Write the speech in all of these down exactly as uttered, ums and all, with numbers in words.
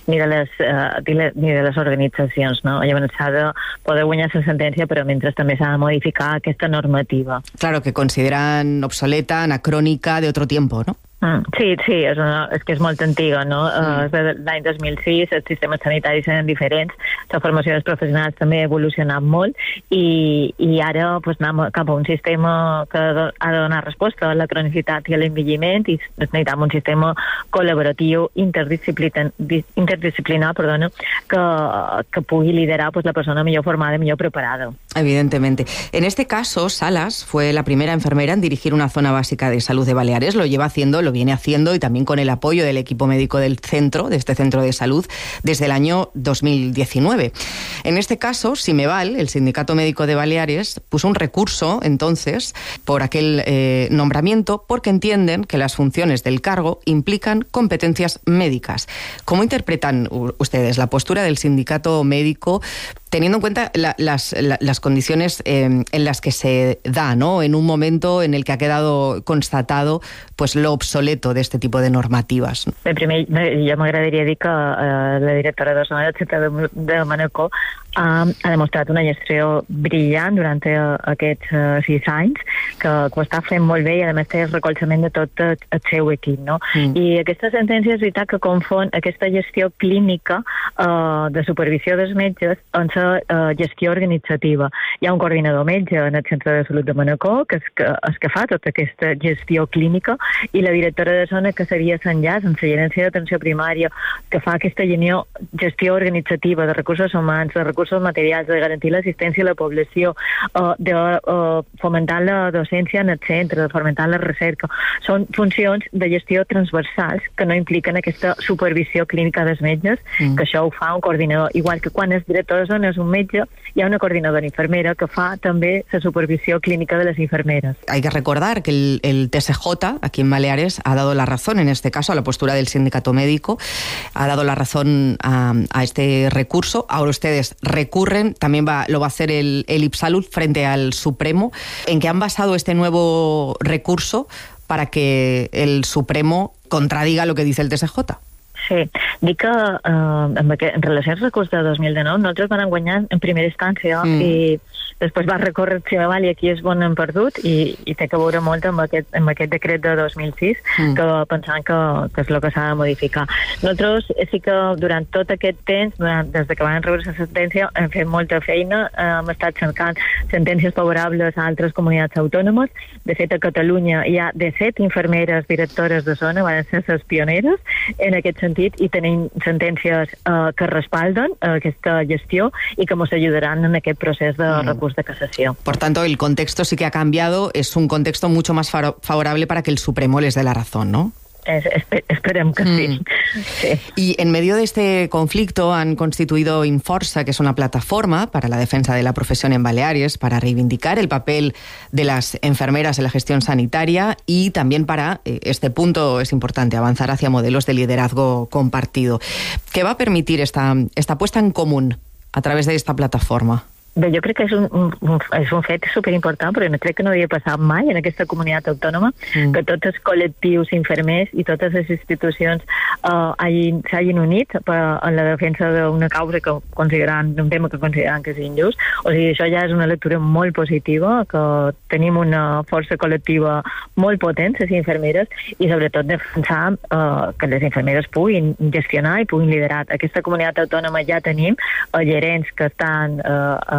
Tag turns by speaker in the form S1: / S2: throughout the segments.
S1: ni de les, uh, ni de les organitzacions, no? Llavors s'ha de poder guanyar la sentència, però mentre també s'ha de modificar aquesta normativa.
S2: Claro, que consideran obsoleta, anacrónica, de otro tiempo, ¿no?
S1: Mm, sí, sí, és, una, és que és molt antiga, no? Mm. Uh, l'any dos mil sis els sistemes sanitaris eren diferents, la formació dels professionals també ha evolucionat molt i, i ara pues, anem cap a un sistema que ha de donar resposta a la cronicitat i a l'envelliment i necessitem un sistema col·laboratiu interdisciplinar, interdisciplinar perdona, que, que pugui liderar pues, la persona millor formada, millor preparada.
S2: Evidentemente. En este caso, Salas fue la primera enfermera en dirigir una zona básica de salud de Baleares. Lo lleva haciendo, lo viene haciendo y también con el apoyo del equipo médico del centro, de este centro de salud, desde el año dos mil diecinueve. En este caso, Simeval, el Sindicato Médico de Baleares, puso un recurso entonces por aquel eh, nombramiento porque entienden que las funciones del cargo implican competencias médicas. ¿Cómo interpretan ustedes la postura del sindicato médico teniendo en cuenta la, las, la, las condiciones eh, en las que se da, ¿no? En un momento en el que ha quedado constatado pues lo obsoleto de este tipo de normativas?
S1: Bé, primer, jo m'agradaria dir que eh, la directora de zona del centre de, de Manacor ha, ha demostrat una gestió brillant durant eh, aquests eh, sis anys, que, que ho està fent molt bé i a més té el recolzament de tot el, el seu equip, no? Mm. I aquesta sentència és veritat que confon aquesta gestió clínica eh, de supervisió dels metges amb la eh, gestió organitzativa. Hi ha un coordinador metge en el centre de salut de Manacor que és que, és que fa tota aquesta gestió clínica i la directora de zona que seria l'enllaç amb la gerència d'atenció primària que fa aquesta gestió organitzativa de recursos humans, de recursos materials, de garantir l'assistència a la població, uh, de uh, fomentar la docència en el centre, de fomentar la recerca. Són funcions de gestió transversals que no impliquen aquesta supervisió clínica dels metges, mm. que això ho fa un coordinador. Igual que quan és director de zona és un metge, hi ha una coordinadora infermera que fa també la supervisió clínica de les infermeres.
S2: Hay que recordar que el, el T S J aquí en Baleares ha dado la razón, en este caso, a la postura del sindicato médico, ha dado la razón a, a este recurso. Ahora ustedes recurren, también va, lo va a hacer el, el IPSalud frente al Supremo. ¿En qué han basado este nuevo recurso para que el Supremo contradiga lo que dice el T S J?
S1: Sí, dic que eh, en, aquest, en relació al recurs de dos mil dinou nosaltres vam guanyar en primera instància mm. i després va recórrer Simeval i aquí és on hem perdut i, i té que veure molt amb aquest, amb aquest decret de dos mil sis mm. que pensant que, que és el que s'ha de modificar. Nosaltres sí que durant tot aquest temps, durant, des de que van rebre la sentència, hem fet molta feina, hem estat cercant sentències favorables a altres comunitats autònomes. De fet, a Catalunya hi ha disset infermeres directores de zona, van ser les pioneres en aquest sentit i tenim sentències eh, que respalden eh, aquesta gestió i que ens ajudaran en aquest procés de mm. recurs de casació.
S2: Por tanto, el contexto sí que ha cambiado, es un contexto mucho más favorable para que el Supremo les dé la razón, ¿no?
S1: Esper, esperem que sí. Mm. sí.
S2: Y en medio de este conflicto han constituido Inforsa, que es una plataforma para la defensa de la profesión en Baleares, para reivindicar el papel de las enfermeras en la gestión sanitaria y también para, eh, este punto es importante, avanzar hacia modelos de liderazgo compartido. ¿Qué va a permitir esta, esta puesta en común a través de esta plataforma?
S1: Bé, jo crec que és un, un, és un fet superimportant, però no crec que no havia passat mai en aquesta comunitat autònoma, mm. que tots els col·lectius infermers i totes les institucions uh, s'hagin unit per, en la defensa d'una causa que consideren, un tema que consideren que és injust. O sigui, això ja és una lectura molt positiva, que tenim una força col·lectiva molt potent, les infermeres, i sobretot defensar uh, que les infermeres puguin gestionar i puguin liderar. Aquesta comunitat autònoma ja tenim uh, gerents que estan uh, uh,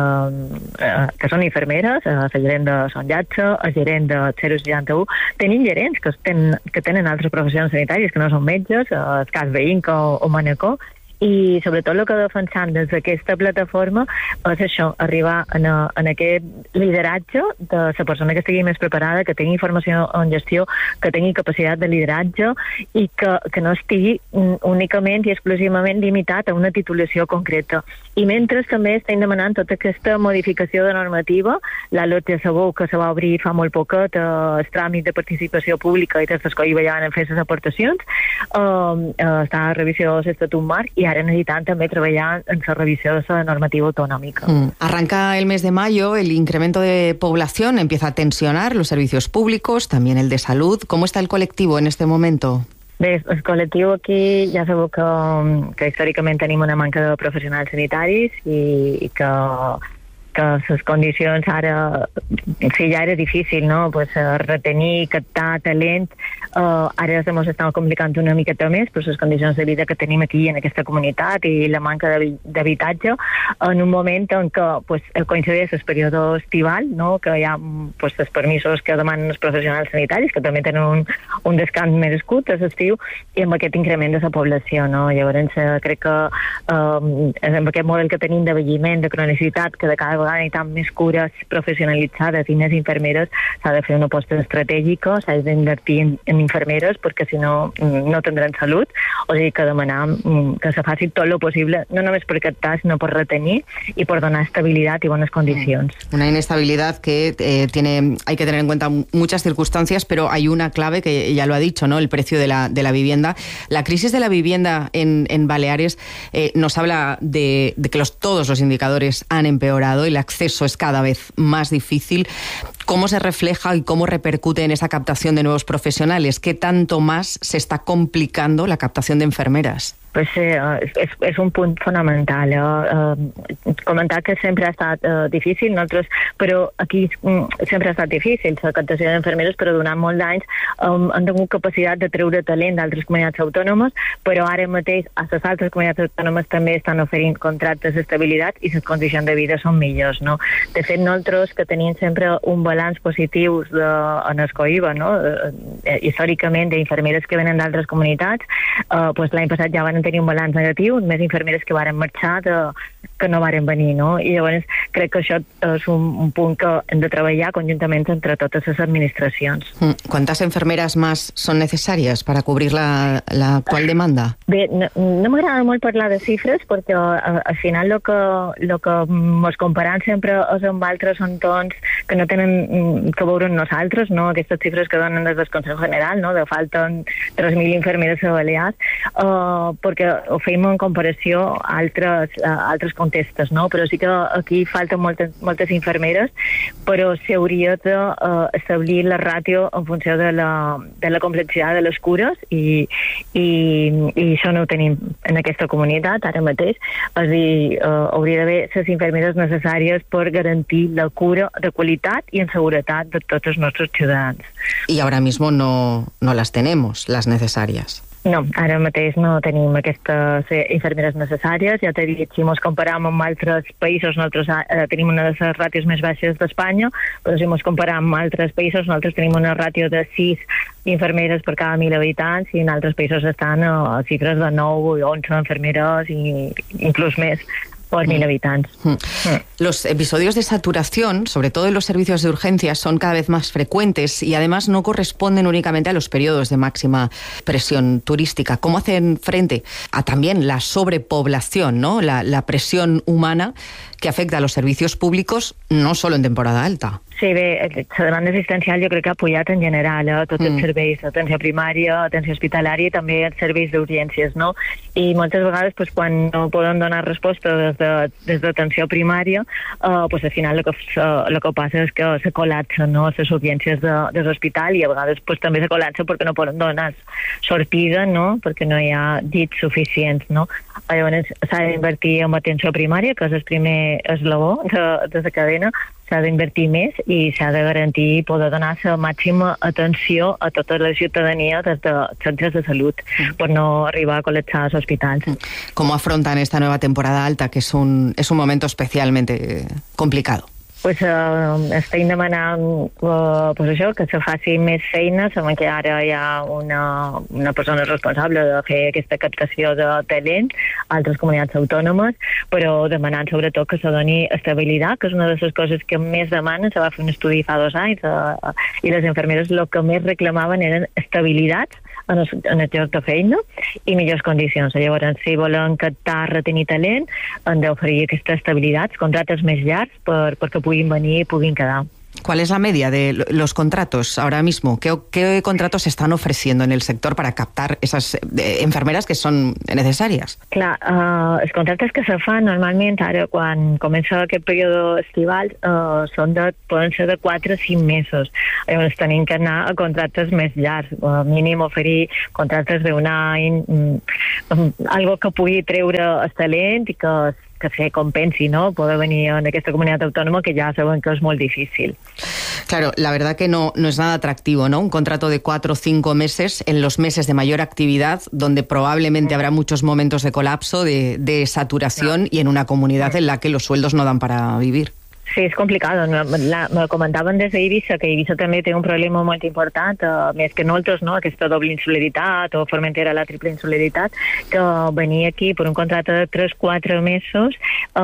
S1: que són infermeres, el gerent de Son Llatge, el gerent de zero seixanta-u, tenim gerents que, ten, que tenen altres professions sanitàries que no són metges, el cas Veïnca o, o Manacor, i sobretot el que defensam des d'aquesta plataforma és això, arribar en, a, en aquest lideratge de la persona que estigui més preparada, que tingui formació en gestió, que tingui capacitat de lideratge i que, que no estigui únicament i exclusivament limitat a una titulació concreta. I mentre també estem demanant tota aquesta modificació de normativa, la L O T ja sabeu que se va obrir fa molt poquet eh, el tràmit de participació pública i tots els que hi van fer les aportacions, eh, eh, està a revisió de l'Estatut Marc i ara necesitan també treballar en la revisió de la normativa autonómica.
S2: Mm. Arranca el mes de mayo, el incremento de población empieza a tensionar los servicios públicos, también el de salud. ¿Cómo está el colectivo en este momento?
S1: Bé, el col·lectiu aquí ja sabeu que, que històricament tenim una manca de professionals sanitaris i, i que que les condicions ara, sí, ja era difícil, no? Pues, uh, retenir, captar talent, uh, ara se mos està complicant una miqueta més per les condicions de vida que tenim aquí en aquesta comunitat i la manca d'habitatge, en un moment en què pues, coincideix el període estival, no? Que hi ha pues, els permisos que demanen els professionals sanitaris, que també tenen un, un descans merescut a l'estiu, i amb aquest increment de la població, no? Llavors, uh, crec que uh, amb aquest model que tenim d'envelliment, de cronicitat, que de cada vegada hi ha més cures professionalitzades i més infermeres, s'ha de fer una aposta estratègica, s'ha d'invertir en, en infermeres perquè si no no tindran salut, o sigui que demanar que se faci tot lo possible, no només per captar, sinó per retenir y por donar estabilidad y buenas condiciones.
S2: Una inestabilidad que eh, tiene, hay que tener en cuenta muchas circunstancias, pero hay una clave que ya lo ha dicho, ¿no? El precio de la, de la vivienda. La crisis de la vivienda en, en Baleares eh, nos habla de, de que los, todos los indicadores han empeorado y el acceso es cada vez más difícil. ¿Cómo se refleja y cómo repercute en esa captación de nuevos profesionales? ¿Qué tanto más se está complicando la captación de enfermeras?
S1: Pues eh, és, és un punt fonamental. Eh? Uh, comentar que sempre ha estat uh, difícil, nosaltres, però aquí um, sempre ha estat difícil la captació d'enfermeres, però durant molts anys um, han tingut capacitat de treure talent d'altres comunitats autònomes, però ara mateix a les altres comunitats autònomes també estan oferint contractes d'estabilitat i les condicions de vida són millors. No? De fet, nosaltres que tenim sempre un balanç positiu de, en el COIBA, no? uh, històricament d'infermeres que venen d'altres comunitats, uh, pues l'any passat ja van tenir un balanç negatiu, més infermeres que varen marxar de, que no varen venir, no? I llavors crec que això és un, un punt que hem de treballar conjuntament entre totes les administracions.
S2: ¿Cuántas enfermeras más son necesarias para cubrir la, la actual demanda?
S1: Bé, no, no m'agrada molt parlar de xifres perquè uh, al final el que, lo que ens comparant sempre és amb altres entorns que no tenen que veure amb nosaltres, no? Aquestes xifres que donen des del Consell General, no? De falten tres mil infermeres a Balears, uh, perquè ho fem en comparació a altres, a altres contextes, no? Però sí que aquí falten moltes, moltes infermeres, però s'hauria d'establir uh, la ràtio en funció de la, de la complexitat de les cures i, i, i això no ho tenim en aquesta comunitat ara mateix. És a dir, uh, hauria d'haver les infermeres necessàries per garantir la cura de qualitat i en seguretat de tots els nostres ciutadans.
S2: Y ahora mismo no, no las tenemos, las necesarias.
S1: No, ara mateix no tenim aquestes infermeres necessàries. Ja t'he dit, si ens comparem amb altres països, nosaltres eh, tenim una de les ràtios més baixes d'Espanya, però si ens comparem amb altres països, nosaltres tenim una ràtio de sis infermeres per cada mil habitants i en altres països estan a xifres de nou o onze infermeres i inclús més por mil habitantes.
S2: Mm. Mm. Los episodios de saturación, sobre todo en los servicios de urgencias, son cada vez más frecuentes y además no corresponden únicamente a los periodos de máxima presión turística. ¿Cómo hacen frente a también la sobrepoblación, ¿no? la, la presión humana que afecta a los servicios públicos, no solo en temporada alta?
S1: Sí, bé, la demanda assistencial jo crec que ha pujat en general, eh? Tots els mm. serveis d'atenció primària, atenció hospitalària i també els serveis d'urgències, no? I moltes vegades, pues, quan no poden donar resposta des de, des d'atenció primària, eh, pues, al final el que, el que passa és que se col·lapsen, no?, les urgències de, de l'hospital i a vegades pues, també se col·lapsen perquè no poden donar sortida, no?, perquè no hi ha llits suficients, no? Llavors s'ha d'invertir en atenció primària, que és el primer eslabó de, de la cadena, s'ha d'invertir més i s'ha de garantir poder donar la màxima atenció a tota la ciutadania des de centres de salut mm. per no arribar a col·lapsar els hospitals.
S2: ¿Cómo afrontan esta nueva temporada alta, que es un, es un momento especialmente complicado?
S1: Pues, uh, estem demanant uh, pues això, que se faci més feina. Sabem que ara hi ha una, una persona responsable de fer aquesta captació de talent a altres comunitats autònomes, però demanant sobretot que se doni estabilitat, que és una de les coses que més demanen. Se va fer un estudi fa dos anys uh, i les infermeres el que més reclamaven eren estabilitat en el, en el lloc de feina i millors condicions. Llavors, si volen captar, retenir talent, han d'oferir aquesta estabilitat, contractes més llargs per, perquè puguin venir i puguin quedar.
S2: ¿Cuál es la media de los contratos ahora mismo? ¿Qué, qué contratos se están ofreciendo en el sector para captar esas eh, enfermeras que son necessàries?
S1: Clar, uh, els contractes que se fan normalment ara quan comença aquest període estival uh, són de, poden ser de quatre a cinc mesos. Llavors tenim que anar a contractes més llargs, uh, mínim oferir contractes d'un any, um, algo que pugui treure el talent i que que se compensi, ¿no? Poder venir en esta comunidad autónoma que ya saben que es muy difícil.
S2: Claro, la verdad que no, no es nada atractivo, ¿no? Un contrato de cuatro o cinco meses en los meses de mayor actividad, donde probablemente habrá muchos momentos de colapso, de, de saturación, no. y en una comunidad en la que los sueldos no dan para vivir.
S1: Sí, és complicat. La, me comentaven des d'Eivissa que Eivissa també té un problema molt important, uh, més que nosaltres, no? Aquesta doble insularitat o Formentera la triple insularitat, que venir aquí per un contracte de tres a quatre mesos,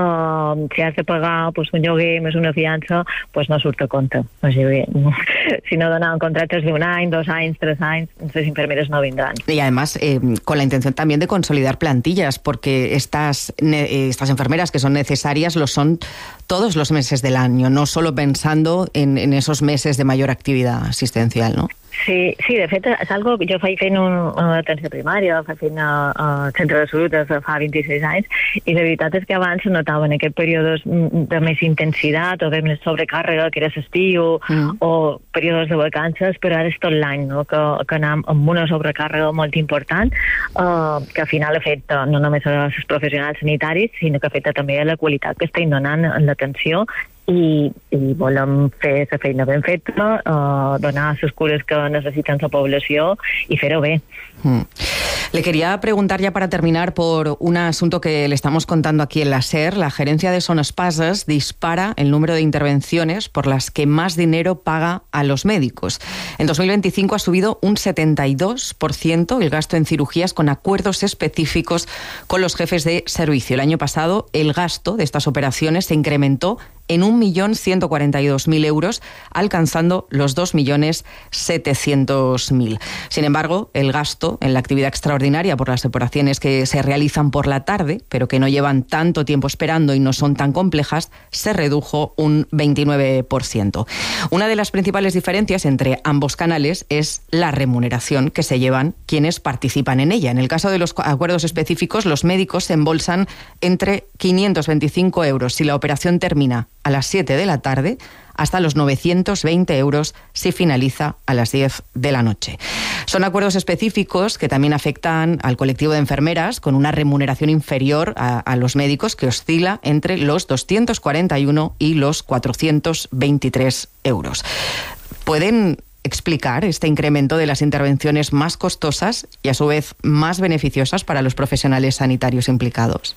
S1: uh, si has de pagar pues, un lloguer més una fiança, pues no surt a compte. O sigui, si no donaven contractes d'un any, dos anys, tres anys, les infermeres no vindran.
S2: Y además, eh, con la intención también de consolidar plantillas, porque estas, eh, estas enfermeras que son necesarias lo son todos los meses del año, no solo pensando en, en esos meses de mayor actividad asistencial, ¿no?
S1: Sí, sí, de fet, és algo que jo faig fent un, una atenció primària, faig fent a, a centre de salut des de fa vint-i-sis anys, i la veritat és que abans se notaven aquests períodes de més intensitat o de més sobrecàrrega, que era l'estiu, mm. o períodes de vacances, però ara és tot l'any, no? que, que anem amb una sobrecàrrega molt important, uh, que al final afecta no només als professionals sanitaris, sinó que afecta també a la qualitat que estem donant en l'atenció, i, i volem fer la feina ben feta, uh, donar les cures que necesiten la població y fer-ho bé.
S2: Mm. Le quería preguntar ya para terminar por un asunto que le estamos contando aquí en la SER. La gerencia de Son Espases dispara el número de intervenciones por las que más dinero paga a los médicos. En dos mil veinticinco ha subido un setenta y dos por ciento el gasto en cirugías con acuerdos específicos con los jefes de servicio. El año pasado el gasto de estas operaciones se incrementó en un millón ciento cuarenta y dos mil euros, alcanzando los dos millones setecientos mil. Sin embargo, el gasto en la actividad extraordinaria por las operaciones que se realizan por la tarde, pero que no llevan tanto tiempo esperando y no son tan complejas, se redujo un veintinueve por ciento. Una de las principales diferencias entre ambos canales es la remuneración que se llevan quienes participan en ella. En el caso de los acuerdos específicos, los médicos se embolsan entre quinientos veinticinco euros si la operación termina a las siete de la tarde, hasta los novecientos veinte euros si finaliza a las diez de la noche. Son acuerdos específicos que también afectan al colectivo de enfermeras con una remuneración inferior a, a los médicos, que oscila entre los doscientos cuarenta y uno y los cuatrocientos veintitrés euros. ¿Pueden explicar este incremento de las intervenciones más costosas y a su vez más beneficiosas para los profesionales sanitarios implicados?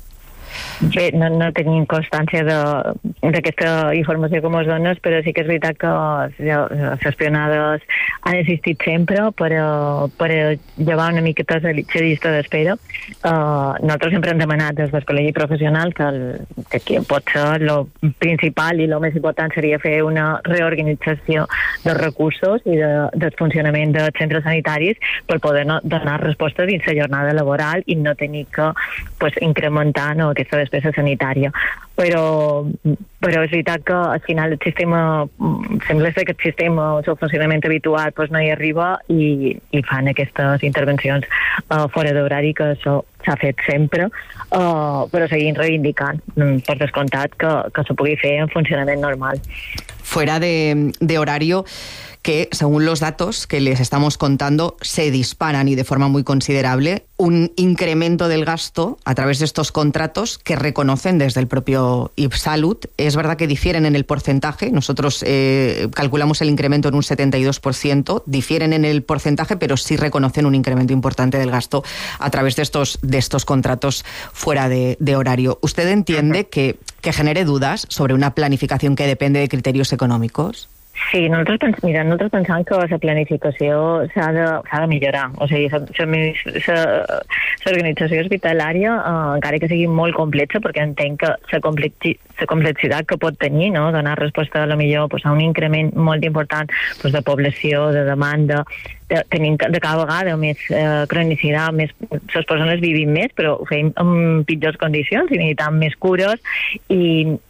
S1: Bé, no, no tenim constància d'aquesta informació que ens dones, però sí que és veritat que les pionades han existit sempre per, per llevar una miqueta la llista d'espera. Uh, nosaltres sempre hem demanat des del col·legi professional que, el, que pot ser el principal i el més important seria fer una reorganització dels recursos i de, del funcionament dels centres sanitaris per poder no, donar resposta dins la jornada laboral i no tenir que pues, incrementar no, aquesta despesa sanitària. Però, però és veritat que al final el sistema, sembla ser que el sistema, el seu funcionament habitual pues, no hi arriba i, i fan aquestes intervencions uh, fora d'horari, que això s'ha fet sempre, uh, però seguim reivindicant, per descomptat, que, que se pugui fer en funcionament normal.
S2: Fuera de, de horario, que según los datos que les estamos contando se disparan y de forma muy considerable, un incremento del gasto a través de estos contratos que reconocen desde el propio IPSalud. Es verdad que difieren en el porcentaje, nosotros eh, calculamos el incremento en un setenta y dos por ciento, difieren en el porcentaje, pero sí reconocen un incremento importante del gasto a través de estos, de estos contratos fuera de, de horario. ¿Usted entiende que, que genere dudas sobre una planificación que depende de criterios econòmicos?
S1: Sí, nosaltres, pens mira, nosaltres pensam que la planificació s'ha de, de millorar. O sigui, l'organització hospitalària, eh, encara que sigui molt complexa, perquè entenc que la complexi complexitat que pot tenir, no? Donar resposta a la millor pues, a un increment molt important pues, de població, de demanda, de, tenim de cada vegada més eh, cronicitat, més, les persones vivim més, però ho fem en pitjors condicions i necessitem més cures i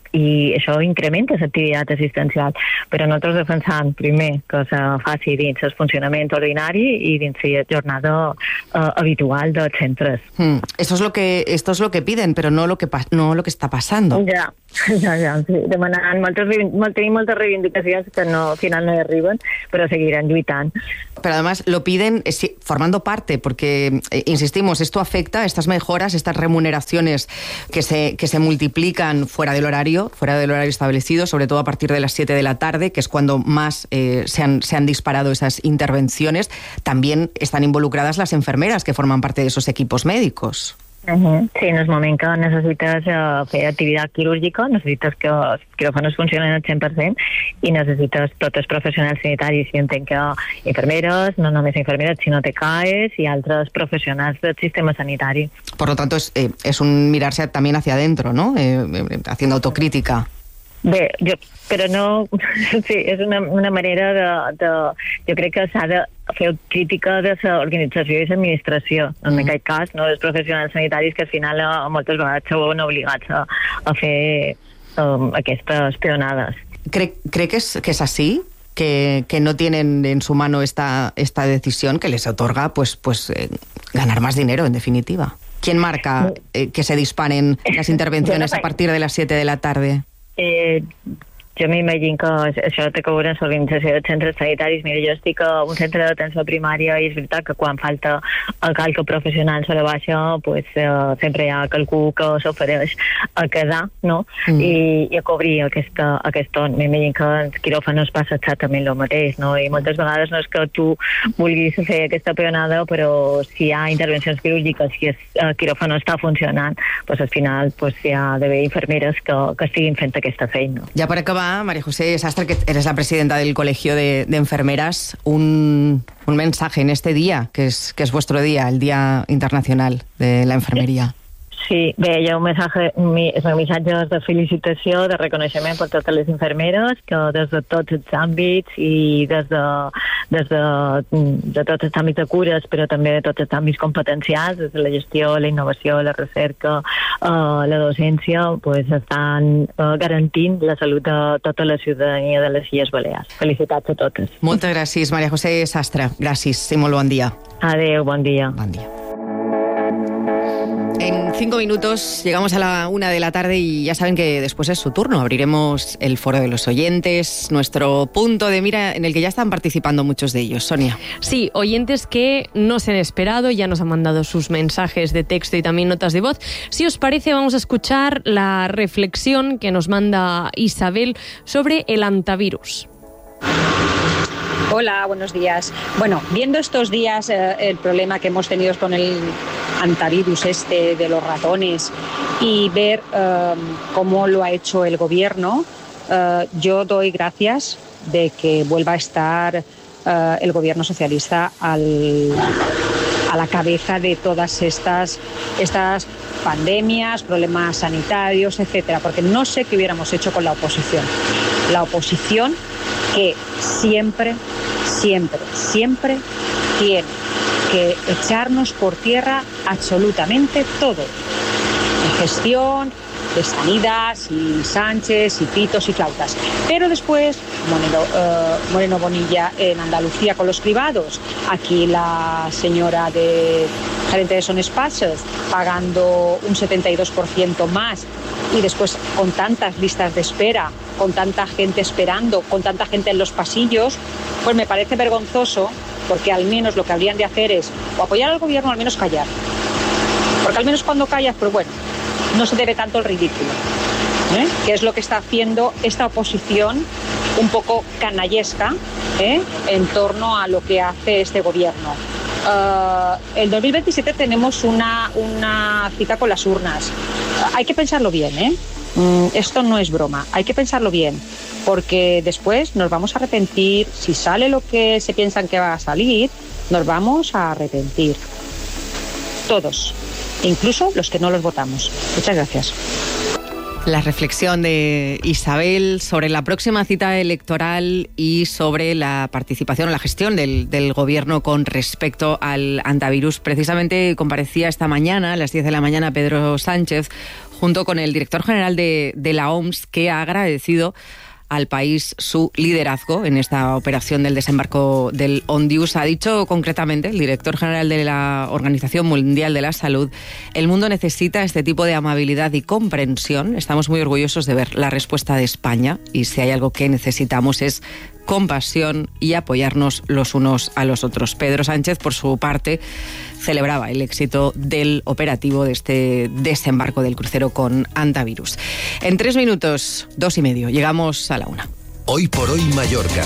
S1: i això incrementa l'activitat assistencial. Però nosaltres defensant, primer, que se faci dins el funcionament ordinari i dins la jornada uh, habitual dels centres.
S2: Hmm. Esto es lo que esto es lo que piden, pero no lo que no lo que está pasando.
S1: Ja, ja, ja, sí. Demanant moltes, tenim moltes reivindicacions que no, al final no hi arriben, però seguirán lluitant.
S2: Pero además lo piden formando parte, porque, eh, insistimos, esto afecta, estas mejoras, estas remuneraciones que se, que se multiplican fuera del horario, fuera del horario establecido, sobre todo a partir de las siete de la tarde, que es cuando más eh, se, han, se han disparado esas intervenciones. También están involucradas las enfermeras que forman parte de esos equipos médicos.
S1: Uh-huh. Sí, en el moment que necessites uh, fer activitat quirúrgica, necessites que els quiròfans funcionen al cent per cent i necessites tots els professionals sanitaris. Jo entenc que infermeres, no només infermeres, sinó T C A Es i altres professionals del sistema sanitari.
S2: Por lo tanto, es, eh, es un mirarse también hacia adentro, ¿no? Eh, eh, haciendo autocrítica.
S1: Bé, jo, però no... Sí, és una, una manera de, de... Jo crec que s'ha de fer crítica de l'organització i l'administració. En mm. aquest cas, no, els professionals sanitaris que al final moltes vegades se veuen obligats a, a fer um, aquestes peonades.
S2: ¿Cree, cree que, es, que es así? Que, que no tienen en su mano esta, esta decisión que les otorga pues, pues eh, ganar más dinero, en definitiva. ¿Quién marca eh, que se disparen las intervenciones a partir de las siete de la tarde?
S1: Eh, jo m'imagino que això té que veure amb l'organització dels centres sanitaris. Mira, jo estic a un centre d'atenció primària i és veritat que quan falta el calque professional a la baixa, pues, eh, sempre hi ha qualcú que s'ofereix a quedar, no? Mm. I, i a cobrir aquesta, aquest ton. M'imagino que en quiròfans passa exactament el mateix, no? I moltes vegades no és que tu vulguis fer aquesta peonada, però si hi ha intervencions quirúrgiques, si el quiròfan no està funcionant, pues, al final pues, hi ha d'haver infermeres que, que estiguin fent aquesta feina.
S2: Ja per acabar, María José Sastre, que eres la presidenta del Colegio de, de Enfermeras, un, un mensaje en este día, que es, que es vuestro día, el Día Internacional de la Enfermería.
S1: Sí, bé, hi ha un missatge, un missatge de felicitació, de reconeixement per totes les infermeres, que des de tots els àmbits i des de, des de, de tots els àmbits de cures, però també de tots els àmbits competencials, des de la gestió, la innovació, la recerca, eh, la docència, pues, estan eh, garantint la salut de tota la ciutadania de les Illes Balears. Felicitats a totes.
S2: Moltes gràcies, María José Sastre. Gràcies i molt bon dia.
S1: Adeu, bon dia.
S2: Bon dia. En cinco minutos llegamos a la una de la tarde y ya saben que después es su turno. Abriremos el foro de los oyentes, nuestro punto de mira en el que ya están participando muchos de ellos. Sonia.
S3: Sí, oyentes que no se han esperado, ya nos han mandado sus mensajes de texto y también notas de voz. Si os parece, vamos a escuchar la reflexión que nos manda Isabel sobre el antivirus.
S4: Hola, buenos días. Bueno, viendo estos días eh, el problema que hemos tenido con el antivirus este de los ratones y ver eh, cómo lo ha hecho el gobierno, eh, yo doy gracias de que vuelva a estar eh, el gobierno socialista al, a la cabeza de todas estas, estas pandemias, problemas sanitarios, etcétera, porque no sé qué hubiéramos hecho con la oposición. La oposición que siempre, siempre, siempre tiene que echarnos por tierra absolutamente todo. De gestión, de sanidad, y Sánchez, y pitos y flautas. Pero después, Moreno, uh, Moreno Bonilla en Andalucía con los cribados, aquí la señora de gerente de Son Espacios pagando un setenta y dos por ciento más y después con tantas listas de espera, con tanta gente esperando, con tanta gente en los pasillos, pues me parece vergonzoso, porque al menos lo que habrían de hacer es o apoyar al gobierno o al menos callar. Porque al menos cuando callas, pues bueno, no se debe tanto el ridículo, ¿eh? Que es lo que está haciendo esta oposición un poco canallesca, ¿eh? En torno a lo que hace este gobierno. Uh, el dos mil veintisiete tenemos una, una cita con las urnas. Uh, hay que pensarlo bien, ¿eh? Mm, esto no es broma, hay que pensarlo bien, porque después nos vamos a arrepentir. Si sale lo que se piensan que va a salir, nos vamos a arrepentir. Todos, incluso los que no los votamos. Muchas gracias.
S2: La reflexión de Isabel sobre la próxima cita electoral y sobre la participación o la gestión del, del gobierno con respecto al antivirus. Precisamente comparecía esta mañana, a las diez de la mañana, Pedro Sánchez, junto con el director general de, de la O M S, que ha agradecido al país su liderazgo en esta operación del desembarco del Ondius. Ha dicho concretamente el director general de la Organización Mundial de la Salud: el mundo necesita este tipo de amabilidad y comprensión. Estamos muy orgullosos de ver la respuesta de España, y si hay algo que necesitamos es compasión y apoyarnos los unos a los otros. Pedro Sánchez, por su parte, celebraba el éxito del operativo de este desembarco del crucero con antivirus. En tres minutos, dos y medio, llegamos a la una.
S5: Hoy por hoy Mallorca.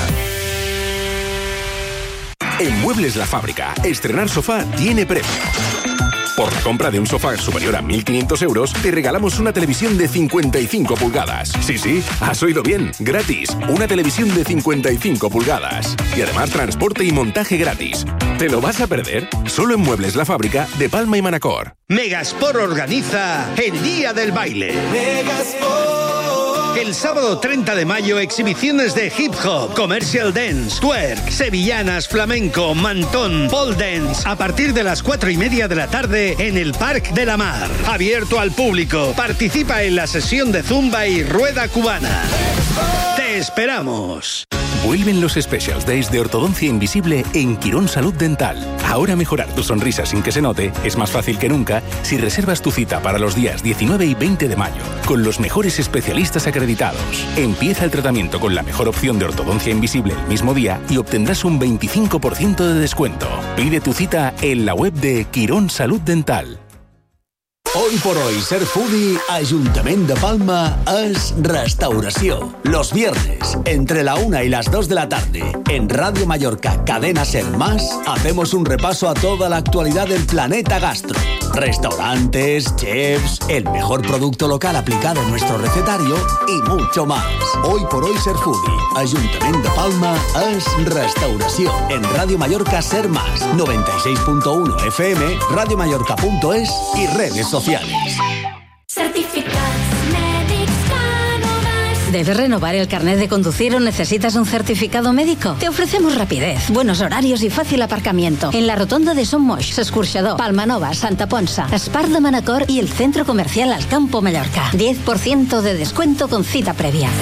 S5: En Muebles La Fábrica, estrenar sofá tiene premio. Por la compra de un sofá superior a mil quinientos euros, te regalamos una televisión de cincuenta y cinco pulgadas. Sí, sí, has oído bien, gratis. Una televisión de cincuenta y cinco pulgadas. Y además transporte y montaje gratis. ¿Te lo vas a perder? Solo en Muebles La Fábrica de Palma y Manacor.
S6: Megasport organiza el Día del Baile. Megasport. El sábado treinta de mayo, exhibiciones de hip hop, commercial dance, twerk, sevillanas, flamenco, mantón, pole dance, a partir de las cuatro y media de la tarde en el Parc de la Mar. Abierto al público. Participa en la sesión de zumba y rueda cubana. ¡Te esperamos!
S5: Vuelven los Specials Days de Ortodoncia Invisible en Quirón Salud Dental. Ahora mejorar tu sonrisa sin que se note es más fácil que nunca si reservas tu cita para los días diecinueve y veinte de mayo con los mejores especialistas acreditados. Empieza el tratamiento con la mejor opción de ortodoncia invisible el mismo día y obtendrás un veinticinco por ciento de descuento. Pide tu cita en la web de Quirón Salud Dental.
S7: Hoy por hoy, ser foodie, Ayuntament de Palma es restauració. Los viernes, entre la una y las dos de la tarde, en Radio Mallorca, Cadena Ser Más, hacemos un repaso a toda la actualidad del planeta gastro. Restaurantes, chefs, el mejor producto local aplicado en nuestro recetario y mucho más. Hoy por hoy, ser foodie, Ayuntament de Palma es restauració. En Radio Mallorca Ser Más, noventa y seis punto uno F M, radiomallorca punto es y redes sociales.
S8: Certificados médicos Canovas. ¿Debes renovar el carnet de conducir o necesitas un certificado médico? Te ofrecemos rapidez, buenos horarios y fácil aparcamiento en la rotonda de Son Moix, Escorxador, Palmanova, Santa Ponsa, Espart de Manacor y el centro comercial Alcampo Mallorca. diez por ciento de descuento con cita previa.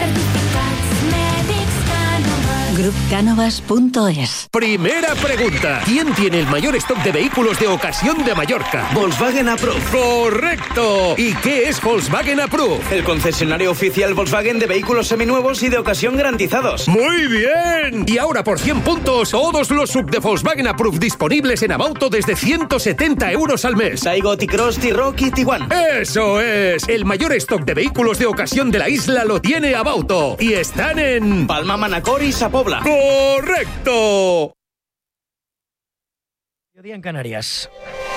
S8: grup canovas punto es.
S9: Primera pregunta. ¿Quién tiene el mayor stock de vehículos de ocasión de Mallorca?
S10: Volkswagen Approved.
S9: ¡Correcto! ¿Y qué es Volkswagen Approved?
S10: El concesionario oficial Volkswagen de vehículos seminuevos y de ocasión garantizados.
S9: ¡Muy bien! Y ahora por cien puntos, todos los sub de Volkswagen Approved disponibles en Abauto desde ciento setenta euros al mes.
S10: Taigo, T-Cross, T-Rock y Tiguan.
S9: ¡Eso es! El mayor stock de vehículos de ocasión de la isla lo tiene Abauto. Y están en
S10: Palma, Manacor y Sapobla.
S9: ¡Correcto!
S11: Día en Canarias.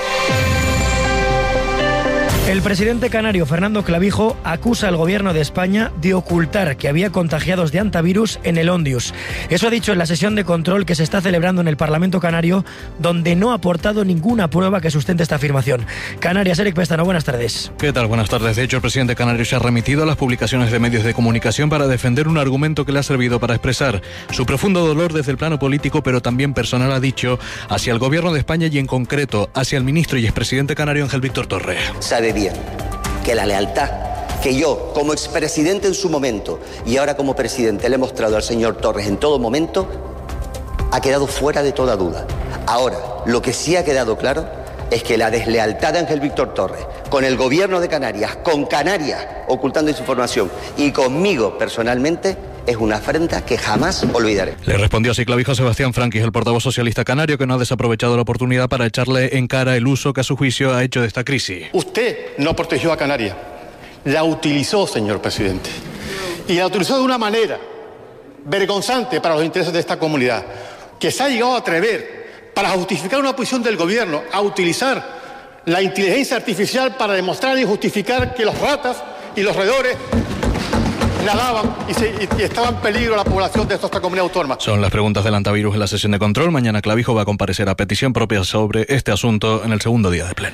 S11: El presidente canario Fernando Clavijo acusa al gobierno de España de ocultar que había contagiados de antivirus en el Ondius. Eso ha dicho en la sesión de control que se está celebrando en el Parlamento canario, donde no ha aportado ninguna prueba que sustente esta afirmación. Canarias, Eric Pestano, buenas tardes.
S12: ¿Qué tal? Buenas tardes. De hecho, el presidente canario se ha remitido a las publicaciones de medios de comunicación para defender un argumento que le ha servido para expresar su profundo dolor desde el plano político, pero también personal, ha dicho, hacia el gobierno de España y en concreto hacia el ministro y expresidente canario Ángel Víctor Torre.
S13: Sabe bien que la lealtad que yo, como expresidente en su momento y ahora como presidente, le he mostrado al señor Torres en todo momento, ha quedado fuera de toda duda. Ahora, lo que sí ha quedado claro es que la deslealtad de Ángel Víctor Torres con el gobierno de Canarias, con Canarias ocultando esa información y conmigo personalmente, es una afrenta que jamás olvidaré.
S12: Le respondió así Clavijo a Sebastián Franquis, el portavoz socialista canario, que no ha desaprovechado la oportunidad para echarle en cara el uso que a su juicio ha hecho de esta crisis.
S14: Usted no protegió a Canarias, la utilizó, señor presidente, y la utilizó de una manera vergonzante para los intereses de esta comunidad, que se ha llegado a atrever, para justificar una posición del gobierno, a utilizar la inteligencia artificial para demostrar y justificar que los ratas y los roedores nadaban y, se, y estaba en peligro la población de esta comunidad autónoma.
S12: Son las preguntas del antivirus en la sesión de control. Mañana Clavijo va a comparecer a petición propia sobre este asunto en el segundo día de pleno.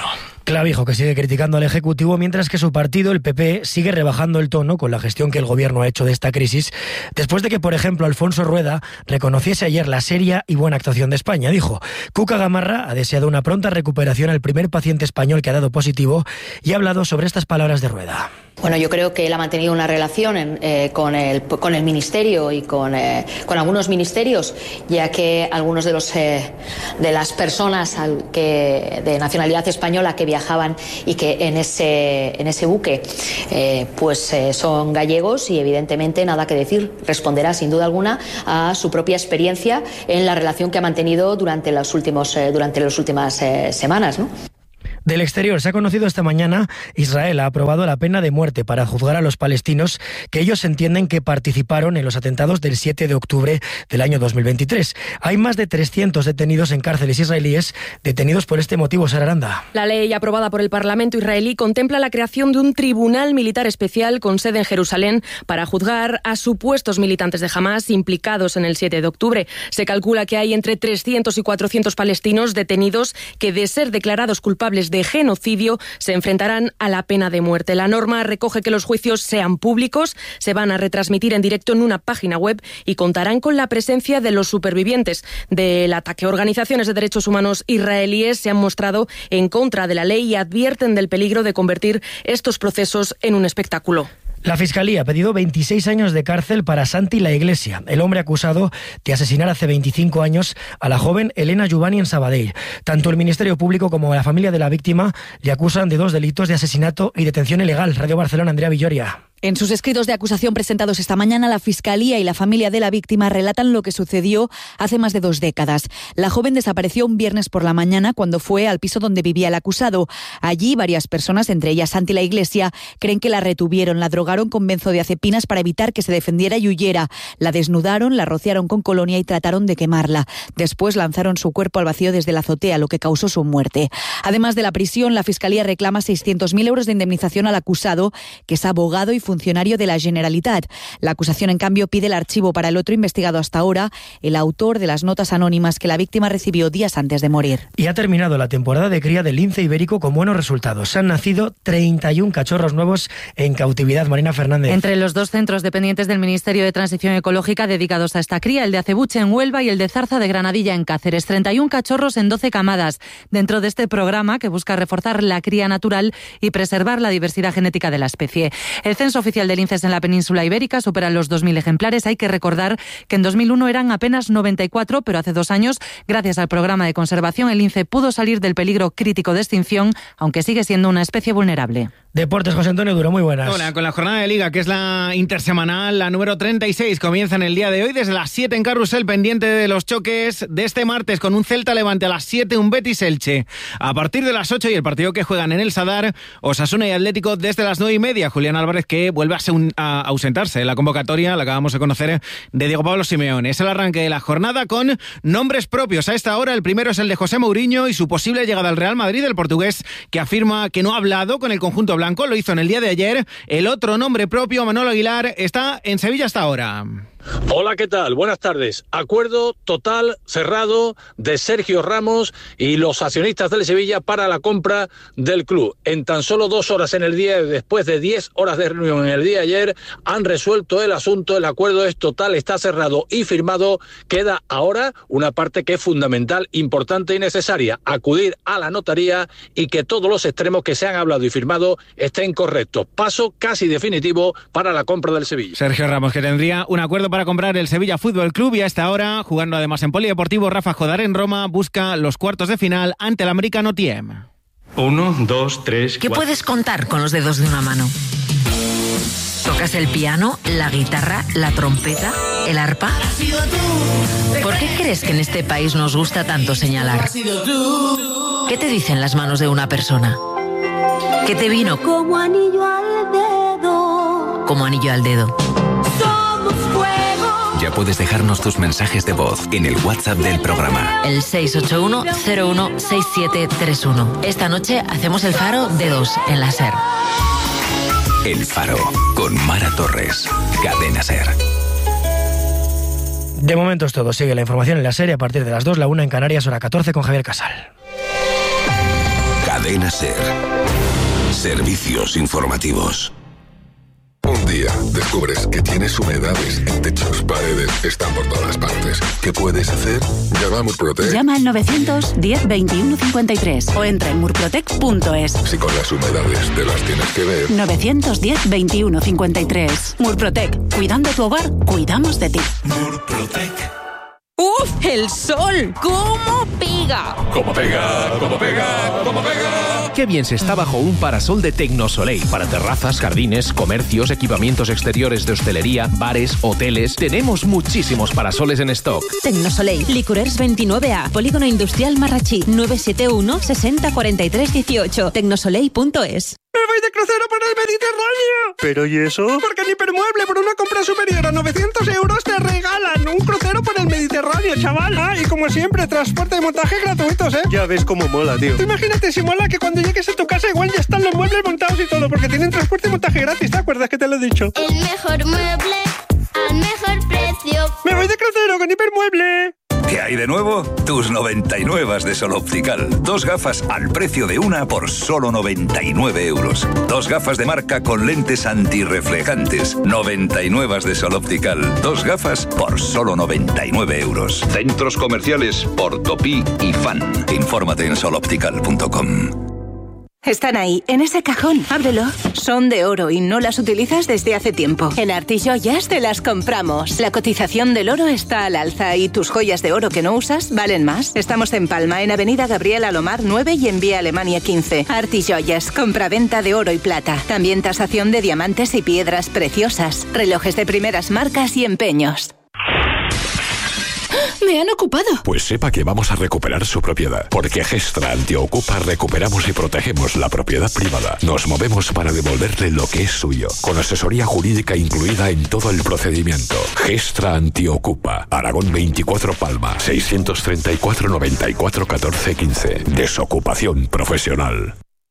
S11: Clavijo, que sigue criticando al Ejecutivo, mientras que su partido, el P P, sigue rebajando el tono con la gestión que el Gobierno ha hecho de esta crisis, después de que, por ejemplo, Alfonso Rueda reconociese ayer la seria y buena actuación de España. Dijo: Cuca Gamarra ha deseado una pronta recuperación al primer paciente español que ha dado positivo y ha hablado sobre estas palabras de Rueda.
S15: Bueno, yo creo que él ha mantenido una relación en, eh, con, el, con el Ministerio y con, eh, con algunos ministerios, ya que algunos de los eh, de las personas al que, de nacionalidad española que viajaban y que en ese, en ese buque eh, pues eh, son gallegos, y evidentemente nada que decir. Responderá sin duda alguna a su propia experiencia en la relación que ha mantenido durante, los últimos, eh, durante las últimas eh, semanas, ¿no?
S11: Del exterior, se ha conocido esta mañana, Israel ha aprobado la pena de muerte para juzgar a los palestinos que ellos entienden que participaron en los atentados del siete de octubre del año dos mil veintitrés. Hay más de trescientos detenidos en cárceles israelíes, detenidos por este motivo, Sara Aranda.
S16: La ley aprobada por el Parlamento israelí contempla la creación de un tribunal militar especial con sede en Jerusalén para juzgar a supuestos militantes de Hamás implicados en el siete de octubre. Se calcula que hay entre trescientos y cuatrocientos palestinos detenidos que, de ser declarados culpables de de genocidio, se enfrentarán a la pena de muerte. La norma recoge que los juicios sean públicos, se van a retransmitir en directo en una página web y contarán con la presencia de los supervivientes del ataque. Organizaciones de derechos humanos israelíes se han mostrado en contra de la ley y advierten del peligro de convertir estos procesos en un espectáculo.
S11: La Fiscalía ha pedido veintiséis años de cárcel para Santi La Iglesia, el hombre acusado de asesinar hace veinticinco años a la joven Elena Juvani en Sabadell. Tanto el Ministerio Público como la familia de la víctima le acusan de dos delitos de asesinato y detención ilegal. Radio Barcelona, Andrea Villoria.
S17: En sus escritos de acusación presentados esta mañana, la Fiscalía y la familia de la víctima relatan lo que sucedió hace más de dos décadas. La joven desapareció un viernes por la mañana cuando fue al piso donde vivía el acusado. Allí, varias personas, entre ellas Santi La Iglesia, creen que la retuvieron, la drogaron con benzodiazepinas para evitar que se defendiera y huyera. La desnudaron, la rociaron con colonia y trataron de quemarla. Después lanzaron su cuerpo al vacío desde la azotea, lo que causó su muerte. Además de la prisión, la Fiscalía reclama seiscientos mil euros de indemnización al acusado, que es abogado y funcionario de la Generalitat. La acusación, en cambio, pide el archivo para el otro investigado hasta ahora, el autor de las notas anónimas que la víctima recibió días antes de morir.
S11: Y ha terminado la temporada de cría del lince ibérico con buenos resultados. Han nacido treinta y uno cachorros nuevos en cautividad. Marina Fernández.
S18: Entre los dos centros dependientes del Ministerio de Transición Ecológica dedicados a esta cría, el de Acebuche en Huelva y el de Zarza de Granadilla en Cáceres. treinta y uno cachorros en doce camadas, dentro de este programa que busca reforzar la cría natural y preservar la diversidad genética de la especie. El censo oficial de linces en la península ibérica supera los dos mil ejemplares. Hay que recordar que en dos mil uno eran apenas noventa y cuatro, pero hace dos años, gracias al programa de conservación, el lince pudo salir del peligro crítico de extinción, aunque sigue siendo una especie vulnerable.
S11: Deportes, José Antonio Duro, muy buenas.
S19: Hola, con la jornada de Liga, que es la intersemanal, la número treinta y seis, comienza en el día de hoy desde las siete en Carrusel, pendiente de los choques de este martes, con un Celta Levante a las siete, un Betis Elche a partir de las ocho, y el partido que juegan en el Sadar, Osasuna y Atlético, desde las nueve y media. Julián Álvarez, que vuelve a, un, a ausentarse en la convocatoria, la acabamos de conocer, de Diego Pablo Simeone. Es el arranque de la jornada con nombres propios. A esta hora, el primero es el de José Mourinho y su posible llegada al Real Madrid, el portugués, que afirma que no ha hablado con el conjunto blanco, lo hizo en el día de ayer. El otro nombre propio, Manolo Aguilar, está en Sevilla hasta ahora.
S20: Hola, ¿qué tal? Buenas tardes. Acuerdo total, cerrado, de Sergio Ramos y los accionistas del Sevilla para la compra del club. En tan solo dos horas en el día, después de diez horas de reunión en el día de ayer, han resuelto el asunto. El acuerdo es total, está cerrado y firmado. Queda ahora una parte que es fundamental, importante y necesaria: acudir a la notaría y que todos los extremos que se han hablado y firmado estén correctos. Paso casi definitivo para la compra del Sevilla.
S19: Sergio Ramos, que tendría un acuerdo para para comprar el Sevilla Fútbol Club, y a esta hora, jugando además en Polideportivo Rafa Jodar en Roma, busca los cuartos de final ante el americano T M.
S21: Uno, dos, tres,
S22: ¿Qué puedes contar con los dedos de una mano? ¿Tocas el piano, la guitarra, la trompeta, el arpa? ¿Por qué crees que en este país nos gusta tanto señalar? ¿Qué te dicen las manos de una persona? ¿Qué te vino?
S23: Como anillo al dedo.
S22: Como anillo al dedo.
S24: Ya puedes dejarnos tus mensajes de voz en el WhatsApp del programa.
S22: El seis ocho uno cero uno seis siete tres uno. Esta noche hacemos el Faro de dos en la SER.
S24: El Faro, con Mara Torres. Cadena SER.
S11: De momento es todo. Sigue la información en la serie a partir de las dos, la una en Canarias, hora catorce, con Javier Casal.
S24: Cadena Cadena SER. Servicios informativos.
S1: Un día descubres que tienes humedades en techos, paredes, están por todas partes. ¿Qué puedes hacer? Llama a Murprotec.
S2: Llama al novecientos diez veintiuno cincuenta y tres o entra en murprotec punto es.
S1: Si con las humedades te las tienes que ver.
S2: novecientos diez veintiuno cincuenta y tres. Murprotec. Cuidando tu hogar, cuidamos de ti.
S1: Murprotec.
S3: ¡Uf! ¡El sol! ¿Cómo pega?
S9: ¡Cómo pega! ¡Cómo pega! ¡Cómo pega!
S4: Qué bien se está bajo un parasol de Tecnosoleil. Para terrazas, jardines, comercios, equipamientos exteriores de hostelería, bares, hoteles. Tenemos muchísimos parasoles en stock.
S2: Tecnosoleil, Licurers veintinueve A, Polígono Industrial Marrachí, nueve siete uno sesenta cuarenta y tres dieciocho, tecnosoleil punto es.
S25: ¡Me voy de crucero por el Mediterráneo!
S26: ¿Pero y eso?
S25: Porque en Hipermueble, por una compra superior a novecientos euros, te regalan un crucero por el Mediterráneo, chaval. Ah, y como siempre, transporte y montaje gratuitos, ¿eh?
S26: Ya ves cómo mola, tío.
S25: Tú imagínate si mola que cuando llegues a tu casa igual ya están los muebles montados y todo, porque tienen transporte y montaje gratis, ¿te acuerdas que te lo he dicho?
S23: El mejor mueble al mejor precio.
S25: ¡Me voy de crucero con Hipermueble!
S24: ¿Qué hay de nuevo? Tus noventa y nueve de Sol Optical. Dos gafas al precio de una por solo noventa y nueve euros. Dos gafas de marca con lentes antirreflejantes. noventa y nueve de Sol Optical. Dos gafas por solo noventa y nueve euros. Centros comerciales Portopí y Fan. Infórmate en sol optical punto com.
S27: Están ahí, en ese cajón. Ábrelo. Son de oro y no las utilizas desde hace tiempo. En Artijoyas te las compramos. La cotización del oro está al alza y tus joyas de oro que no usas valen más. Estamos en Palma, en Avenida Gabriel Alomar nueve y en Vía Alemania quince. Artijoyas, compra-venta de oro y plata. También tasación de diamantes y piedras preciosas. Relojes de primeras marcas y empeños. ¡Me han ocupado!
S28: Pues sepa que vamos a recuperar su propiedad. Porque Gestra Antiocupa recuperamos y protegemos la propiedad privada. Nos movemos para devolverle lo que es suyo. Con asesoría jurídica incluida en todo el procedimiento. Gestra Antiocupa. Aragón veinticuatro Palma. seiscientos treinta y cuatro noventa y cuatro catorce quince. Desocupación profesional.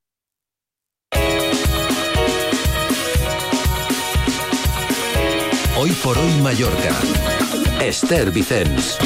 S24: Hoy por hoy Mallorca. Esther Vicens.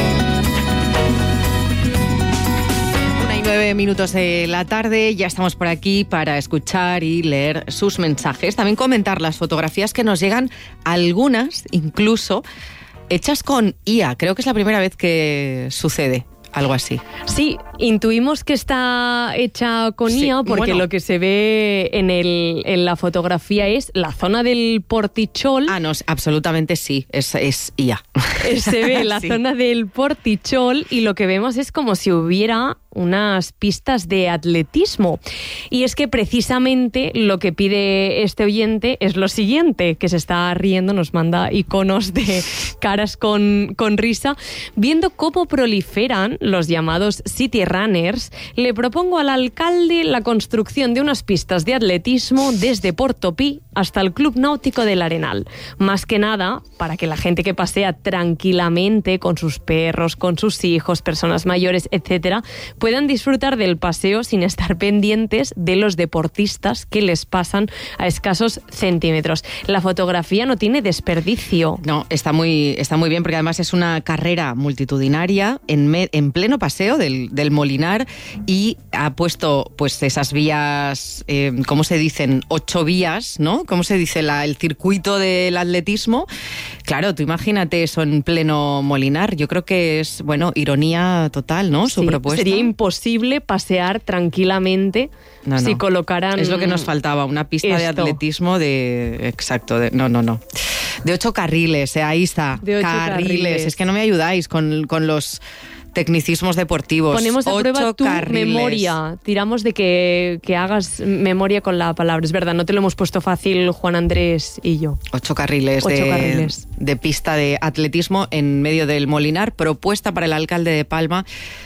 S29: Una y nueve minutos de la tarde, ya estamos por aquí para escuchar y leer sus mensajes. También comentar las fotografías que nos llegan, algunas incluso hechas con I A. Creo que es la primera vez que sucede algo así.
S16: Sí, intuimos que está hecha con sí, I A porque bueno, lo que se ve en, el, en la fotografía es la zona del Portichol.
S29: Ah, no, absolutamente sí, es, es I A.
S16: Se ve la sí. zona del Portichol y lo que vemos es como si hubiera unas pistas de atletismo. Y es que precisamente lo que pide este oyente es lo siguiente, que se está riendo, nos manda iconos de caras con, con risa. Viendo cómo proliferan los llamados city runners, le propongo al alcalde la construcción de unas pistas de atletismo desde Portopí hasta el Club Náutico del Arenal. Más que nada, para que la gente que pasea tranquilamente con sus perros, con sus hijos, personas mayores, etcétera, puedan disfrutar del paseo sin estar pendientes de los deportistas que les pasan a escasos centímetros. La fotografía no tiene desperdicio.
S29: No, está muy, está muy bien porque además es una carrera multitudinaria en, me, en pleno paseo del, del Molinar y ha puesto pues esas vías, eh, ¿cómo se dicen? Ocho vías, ¿no? ¿Cómo se dice? La, el circuito del atletismo. Claro, tú imagínate eso en pleno Molinar. Yo creo que es, bueno, ironía total, ¿no? Su
S16: sí,
S29: propuesta.
S16: Sería imposible pasear tranquilamente no, no. si colocaran...
S29: Es lo que nos faltaba, una pista esto. de atletismo de... Exacto, de, no, no, no. De ocho carriles, eh, ahí está.
S16: De ocho
S29: carriles.
S16: carriles.
S29: Es que no me ayudáis con, con los... tecnicismos deportivos.
S16: Ponemos a prueba
S29: Ocho
S16: tu
S29: carriles.
S16: memoria. Tiramos de que, que hagas memoria con la palabra. Es verdad, no te lo hemos puesto fácil Juan Andrés y yo.
S29: Ocho carriles,
S16: Ocho
S29: de,
S16: carriles.
S29: de pista de atletismo en medio del Molinar, propuesta para el alcalde de Palma,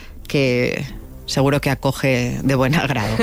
S29: que seguro que acoge de buen agrado.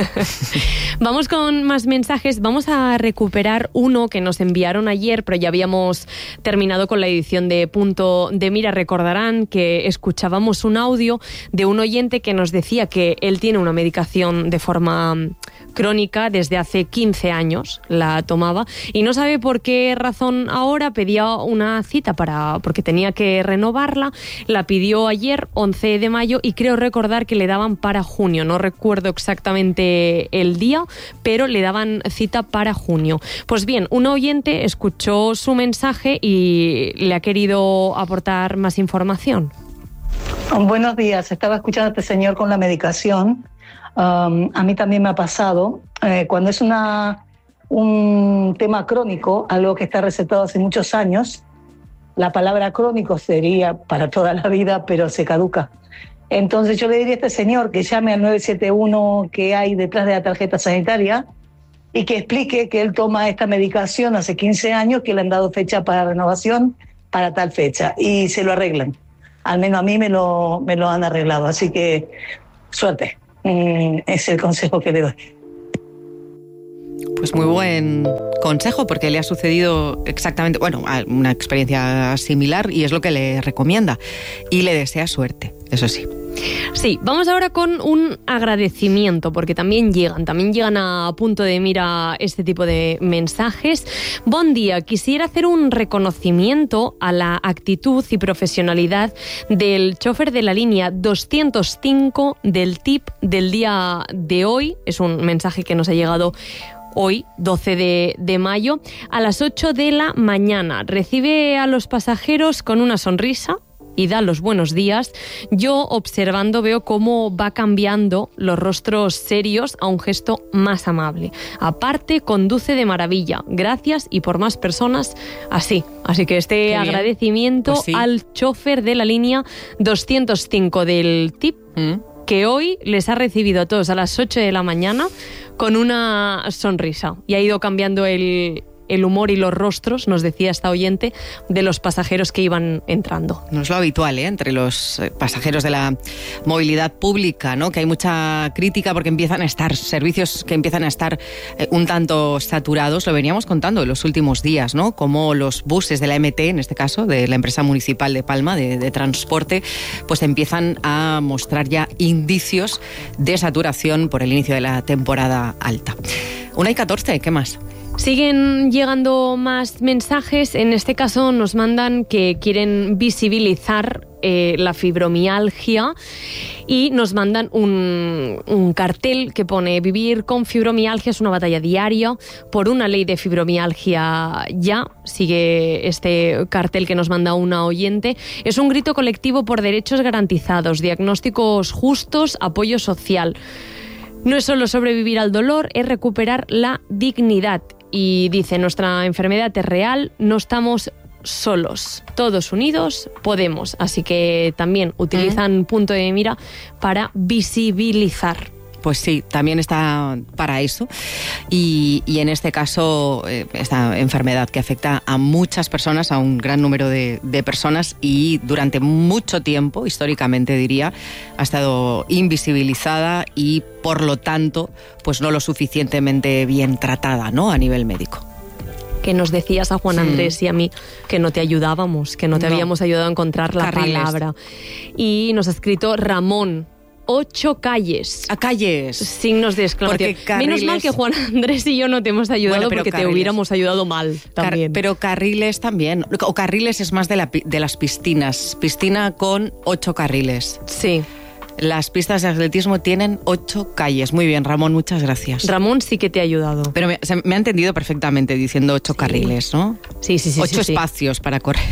S16: Vamos con más mensajes. Vamos a recuperar uno que nos enviaron ayer, pero ya habíamos terminado con la edición de Punto de Mira. Recordarán que escuchábamos un audio de un oyente que nos decía que él tiene una medicación de forma crónica desde hace quince años, la tomaba, y no sabe por qué razón ahora pedía una cita para porque tenía que renovarla. La pidió ayer, once de mayo, y creo recordar que le daban para junio. No recuerdo exactamente el día, pero le daban cita para junio. Pues bien, un oyente escuchó su mensaje y le ha querido aportar más información.
S5: Buenos días, estaba escuchando a este señor con la medicación. Um, a mí también me ha pasado. Eh, cuando es una, un tema crónico, algo que está recetado hace muchos años, la palabra crónico sería para toda la vida, pero se caduca. Entonces yo le diría a este señor que llame al nueve siete uno que hay detrás de la tarjeta sanitaria y que explique que él toma esta medicación hace quince años, que le han dado fecha para renovación para tal fecha, y se lo arreglan. Al menos a mí me lo, me lo han arreglado, así que suerte. Mm, es el consejo que le doy.
S29: Pues muy buen consejo, porque le ha sucedido exactamente, bueno, una experiencia similar, y es lo que le recomienda. Y le desea suerte, eso sí.
S16: Sí, vamos ahora con un agradecimiento, porque también llegan, también llegan a punto de mira este tipo de mensajes. Buen día, quisiera hacer un reconocimiento a la actitud y profesionalidad del chofer de la línea doscientos cinco del T I P del día de hoy. Es un mensaje que nos ha llegado hoy, doce de mayo, a las ocho de la mañana. Recibe a los pasajeros con una sonrisa y da los buenos días. Yo, observando, veo cómo va cambiando los rostros serios a un gesto más amable. Aparte, conduce de maravilla. Gracias, y por más personas así. Así que este agradecimiento pues sí. al chofer de la línea doscientos cinco del T I P, mm. que hoy les ha recibido a todos a las ocho de la mañana con una sonrisa. Y ha ido cambiando el... el humor y los rostros, nos decía esta oyente, de los pasajeros que iban entrando.
S29: No es lo habitual, ¿eh? Entre los pasajeros de la movilidad pública, ¿no? Que hay mucha crítica porque empiezan a estar servicios que empiezan a estar eh, un tanto saturados. Lo veníamos contando en los últimos días, ¿no? Como los buses de la M T, en este caso, de la empresa municipal de Palma, de, de transporte, pues empiezan a mostrar ya indicios de saturación por el inicio de la temporada alta. Una y catorce, ¿qué más?
S16: Siguen llegando más mensajes. En este caso nos mandan que quieren visibilizar eh, la fibromialgia, y nos mandan un, un cartel que pone: vivir con fibromialgia es una batalla diaria por una ley de fibromialgia ya. Sigue este cartel que nos manda una oyente. Es un grito colectivo por derechos garantizados, diagnósticos justos, apoyo social. No es solo sobrevivir al dolor, es recuperar la dignidad. Y dice: nuestra enfermedad es real, no estamos solos, todos unidos podemos. Así que también utilizan ¿Mm? punto de mira para visibilizar.
S29: Pues sí, también está para eso. Y, y en este caso, eh, esta enfermedad que afecta a muchas personas, a un gran número de, de personas, y durante mucho tiempo, históricamente diría, ha estado invisibilizada y, por lo tanto, pues no lo suficientemente bien tratada, ¿no? A nivel médico.
S16: Que nos decías a Juan Andrés sí. y a mí que no te ayudábamos, que no te no. habíamos ayudado a encontrar la Carriles. palabra. Y nos ha escrito Ramón: ocho calles.
S29: A calles.
S16: Signos de exclamación. Carriles... Menos mal que Juan Andrés y yo no te hemos ayudado, bueno, porque carriles. te hubiéramos ayudado mal también.
S29: Car- pero carriles también. O carriles es más de, la, de las piscinas. Piscina con ocho carriles.
S16: Sí.
S29: Las pistas de atletismo tienen ocho calles. Muy bien, Ramón, muchas gracias.
S16: Ramón sí que te ha ayudado.
S29: Pero me, se, me ha entendido perfectamente diciendo ocho sí. carriles, ¿no?
S16: Sí, sí, sí.
S29: Ocho
S16: sí,
S29: espacios
S16: sí.
S29: para correr.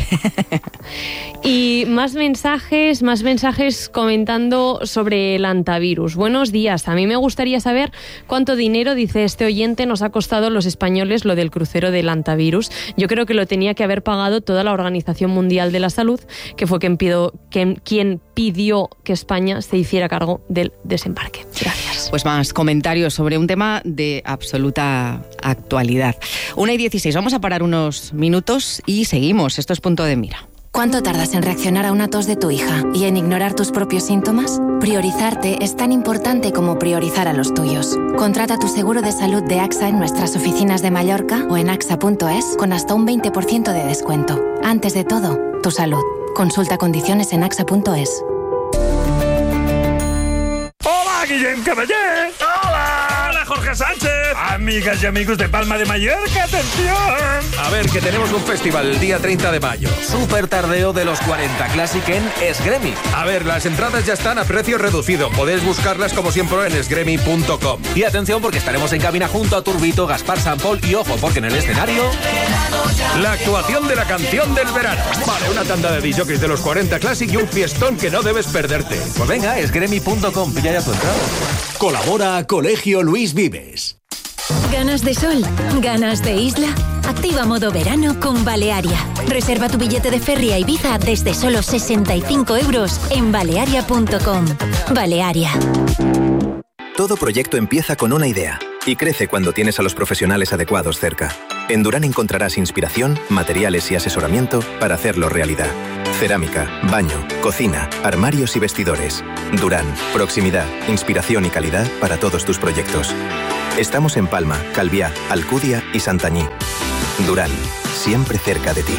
S16: Y más mensajes, más mensajes comentando sobre el antivirus. Buenos días. A mí me gustaría saber cuánto dinero, dice este oyente, nos ha costado a los españoles lo del crucero del antivirus. Yo creo que lo tenía que haber pagado toda la Organización Mundial de la Salud, que fue quien pidió, quien, quien pidió que España se hiciera cargo del desembarque. Gracias.
S29: Pues más comentarios sobre un tema de absoluta actualidad. Una y dieciséis, vamos a parar unos minutos y seguimos. Esto es Punto de Mira.
S6: ¿Cuánto tardas en reaccionar a una tos de tu hija y en ignorar tus propios síntomas? Priorizarte es tan importante como priorizar a los tuyos. Contrata tu seguro de salud de AXA en nuestras oficinas de Mallorca o en axa punto es con hasta un veinte por ciento de descuento. Antes de todo, tu salud. Consulta condiciones en axa punto es.
S7: ¡Hola, Guillem Caballé! ¡Hola! ¡Hola, Jorge Jorge Sánchez. Amigas y amigos de Palma de Mallorca, atención.
S4: A ver, que tenemos un festival el día treinta de mayo. Super tardeo de los cuarenta Classic en Esgremi. A ver, las entradas ya están a precio reducido. Podéis buscarlas como siempre en esgremi punto com. Y atención porque estaremos en cabina junto a Turbito, Gaspar Sampol y ojo, porque en el escenario... la actuación de la canción del verano. Vale, una tanda de disjockeys de los cuarenta Classic y un fiestón que no debes perderte. Pues venga, esgremi punto com, pilla ya tu entrada.
S8: Colabora Colegio Luis Vives.
S10: ¿Ganas de sol? ¿Ganas de isla? Activa modo verano con Balearia. Reserva tu billete de ferry a Ibiza desde solo sesenta y cinco euros en balearia punto com. Balearia.
S12: Todo proyecto empieza con una idea y crece cuando tienes a los profesionales adecuados cerca. En Durán encontrarás inspiración, materiales y asesoramiento para hacerlo realidad. Cerámica, baño, cocina, armarios y vestidores. Durán, proximidad, inspiración y calidad para todos tus proyectos. Estamos en Palma, Calviá, Alcudia y Santañí. Durán, siempre cerca de ti.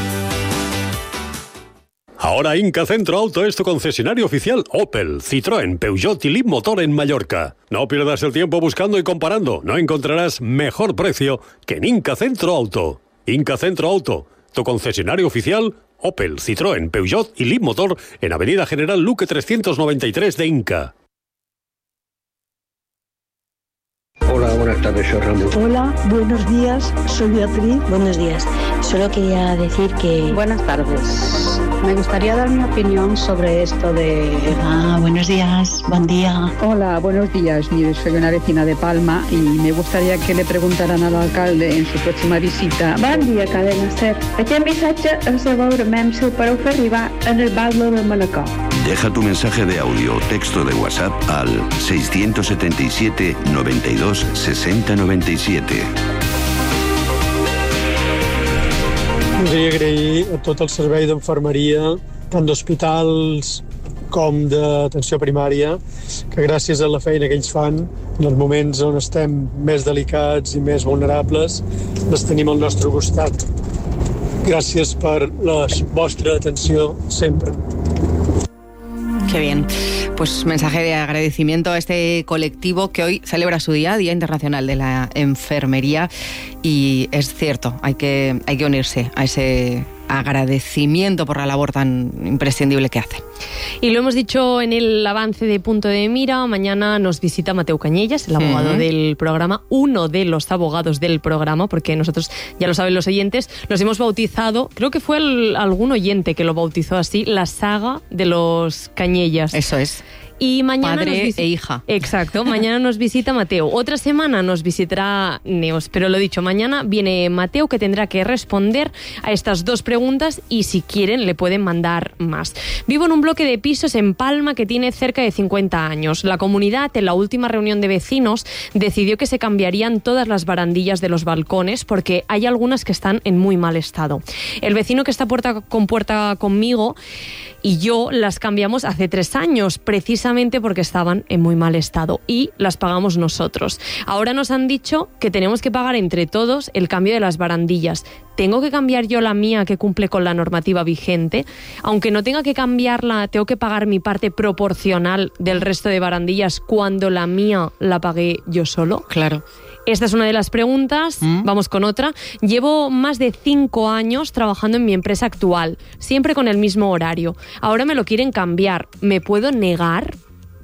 S13: Ahora Inca Centro Auto es tu concesionario oficial Opel, Citroën, Peugeot y Leapmotor en Mallorca. No pierdas el tiempo buscando y comparando. No encontrarás mejor precio que en Inca Centro Auto. Inca Centro Auto, tu concesionario oficial Opel, Citroën, Peugeot y Leapmotor en Avenida General Luque trescientos noventa y tres de Inca.
S14: Hola, buenas tardes, soy Ramón.
S15: Hola, buenos días, soy Beatriz. Buenos días. Solo quería decir que...
S17: Buenas tardes. Me gustaría dar mi opinión sobre esto de...
S15: Ah, buenos días, buen día.
S17: Hola, buenos días. Mire, soy una vecina de Palma y me gustaría que le preguntaran al alcalde en su próxima visita.
S26: Bon dia, cadena SER. Aquest missatge és de veure amb si el podeu fer arribar en el Baldo de Manacor.
S30: Deja tu mensaje de audio o texto de WhatsApp al seiscientos setenta y siete, noventa y dos, sesenta, noventa y siete.
S31: Voldria agrair a tot el servei d'enfermeria, tant d'hospitals com d'atenció primària, que gràcies a la feina que ells fan, en els moments on estem més delicats i més vulnerables, les tenim al nostre costat. Gràcies per la vostra atenció sempre.
S29: Qué bien. Pues mensaje de agradecimiento a este colectivo que hoy celebra su día, Día Internacional de la Enfermería, y es cierto, hay que, hay que unirse a ese agradecimiento por la labor tan imprescindible que hacen.
S16: Y lo hemos dicho en el avance de Punto de Mira, mañana nos visita Mateu Cañellas, el abogado uh-huh. del programa, uno de los abogados del programa, porque nosotros, ya lo saben los oyentes, los hemos bautizado, creo que fue el, algún oyente que lo bautizó así, la saga de los Cañellas.
S29: Eso es.
S16: Y mañana
S29: Padre
S16: nos visita...
S29: e hija.
S16: Exacto, mañana nos visita Mateo. Otra semana nos visitará Neos, pero lo dicho, mañana viene Mateo, que tendrá que responder a estas dos preguntas y si quieren le pueden mandar más. Vivo en un bloque de pisos en Palma que tiene cerca de cincuenta años. La comunidad, en la última reunión de vecinos, decidió que se cambiarían todas las barandillas de los balcones porque hay algunas que están en muy mal estado. El vecino que está puerta con puerta conmigo y yo las cambiamos hace tres años, precisamente porque estaban en muy mal estado y las pagamos nosotros. Ahora nos han dicho que tenemos que pagar entre todos el cambio de las barandillas. ¿Tengo que cambiar yo la mía que cumple con la normativa vigente? Aunque no tenga que cambiarla, ¿tengo que pagar mi parte proporcional del resto de barandillas cuando la mía la pagué yo solo?
S29: Claro.
S16: Esta es una de las preguntas. ¿Mm? Vamos con otra. Llevo más de cinco años trabajando en mi empresa actual, siempre con el mismo horario. Ahora me lo quieren cambiar. ¿Me puedo negar?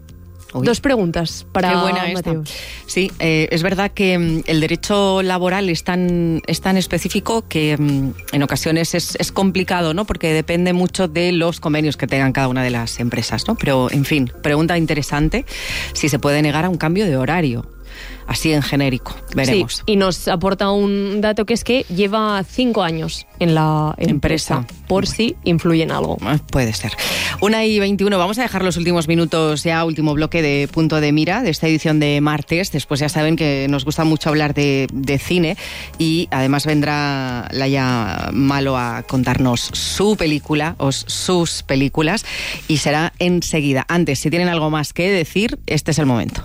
S16: Uy. Dos preguntas para
S29: Qué buena
S16: Mateo.
S29: Esta. Sí, eh, es verdad que mm, el derecho laboral es tan, es tan específico que mm, en ocasiones es, es complicado, ¿no? Porque depende mucho de los convenios que tengan cada una de las empresas, ¿no? Pero, en fin, pregunta interesante, si se puede negar a un cambio de horario. Así en genérico, veremos.
S16: Sí, y nos aporta un dato que es que lleva cinco años en la empresa, empresa. por si influye en algo.
S29: Puede ser. Una y veintiuno, vamos a dejar los últimos minutos, ya último bloque de Punto de Mira, de esta edición de martes. Después ya saben que nos gusta mucho hablar de, de cine y además vendrá Laia Malo a contarnos su película o sus películas y será enseguida. Antes, si tienen algo más que decir, este es el momento.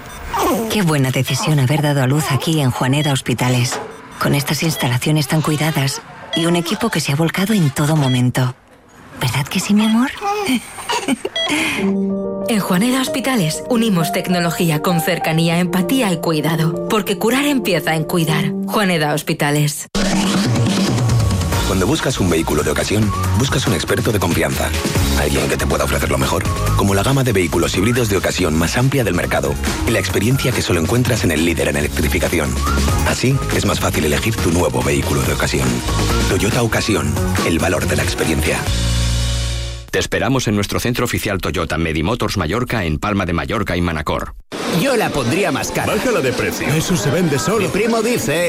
S32: Qué buena decisión haber dado a luz aquí en Juaneda Hospitales, con estas instalaciones tan cuidadas y un equipo que se ha volcado en todo momento. ¿Verdad que sí, mi amor?
S1: En Juaneda Hospitales unimos tecnología con cercanía, empatía y cuidado. Porque curar empieza en cuidar. Juaneda Hospitales.
S2: Cuando buscas un vehículo de ocasión, buscas un experto de confianza. Alguien que te pueda ofrecer lo mejor. Como la gama de vehículos híbridos de ocasión más amplia del mercado. Y la experiencia que solo encuentras en el líder en electrificación. Así, es más fácil elegir tu nuevo vehículo de ocasión. Toyota Ocasión. El valor de la experiencia.
S3: Te esperamos en nuestro centro oficial Toyota Medimotors Mallorca en Palma de Mallorca y Manacor.
S9: Yo la pondría más cara.
S11: Bájala de precio.
S9: Eso se vende solo. Mi primo dice...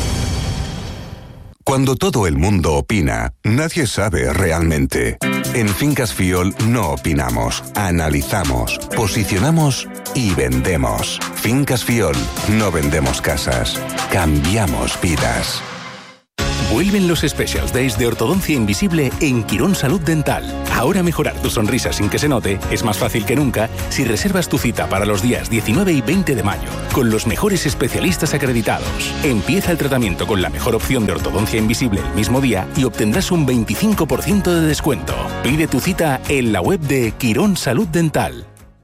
S18: Cuando todo el mundo opina, nadie sabe realmente. En Fincas Fiol no opinamos, analizamos, posicionamos y vendemos. Fincas Fiol, no vendemos casas, cambiamos vidas.
S19: Vuelven los Special Days de Ortodoncia Invisible en Quirón Salud Dental. Ahora mejorar tu sonrisa sin que se note es más fácil que nunca si reservas tu cita para los días diecinueve y veinte de mayo con los mejores especialistas acreditados. Empieza el tratamiento con la mejor opción de ortodoncia invisible el mismo día y obtendrás un veinticinco por ciento de descuento. Pide tu cita en la web de Quirón Salud Dental.